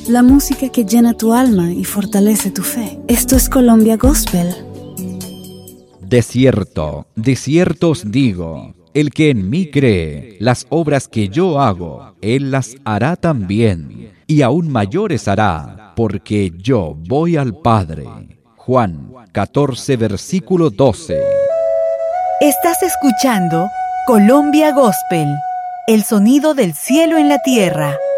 la música que llena tu alma y fortalece tu fe. Esto es Colombia Gospel. De cierto os digo, el que en mí cree, las obras que yo hago, él las hará también, y aún mayores hará, porque yo voy al Padre. Juan 14, versículo 12. Estás escuchando Colombia Gospel, el sonido del cielo en la tierra.